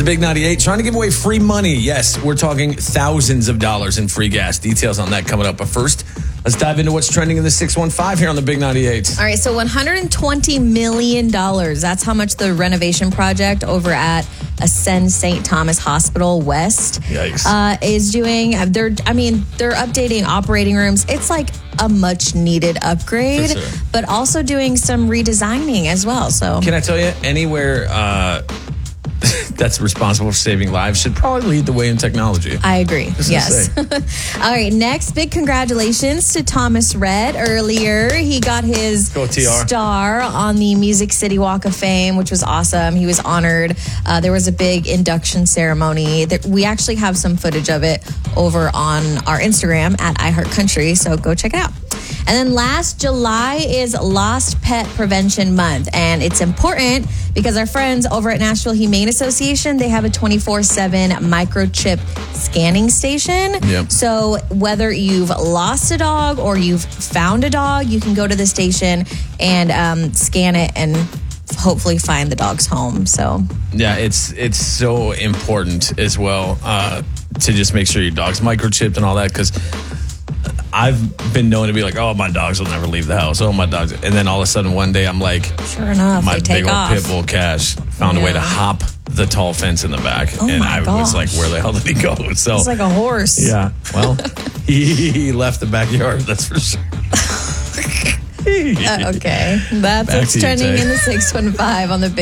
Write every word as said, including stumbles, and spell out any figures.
the Big ninety-eight, trying to give away free money. Yes, we're talking thousands of dollars in free gas. Details on that coming up. But first, let's dive into what's trending in the six one five here on the Big ninety-eight. All right, so one hundred twenty million dollars. That's how much the renovation project over at Ascend Saint Thomas Hospital West Yikes. Uh, is doing. They're, I mean, they're updating operating rooms. It's like a much needed upgrade, For sure. but also doing some redesigning as well. So Can I tell you, anywhere uh, that's responsible for saving lives should probably lead the way in technology. I agree. Just to Yes. say. All right. Next, big congratulations to Thomas Rhett earlier. He got his Go T R. star on the Music City Walk of Fame, which was awesome. He was honored. Uh, there was a big induction ceremony. That we actually have some footage of it over on our Instagram at iHeartCountry, so go check it out. And then last July is Lost Pet Prevention Month. And it's important because our friends over at Nashville Humane Association, they have a twenty-four seven microchip scanning station. Yep. So whether you've lost a dog or you've found a dog, you can go to the station and um, scan it and hopefully find the dog's home. So Yeah, it's it's so important as well uh, to just make sure your dog's microchipped and all that, because I've been known to be like, oh, my dogs will never leave the house. Oh, my dogs. And then all of a sudden one day I'm like, sure enough, my they take big old off. pit bull Cash found a way to Yeah. hop the tall fence in the back. Oh and my I was gosh. like, where the hell did he go? So It's like a horse. yeah, well, he, he left the backyard, that's for sure. Uh, okay. That's Back what's to you, trending Tay. in the six one five on the Big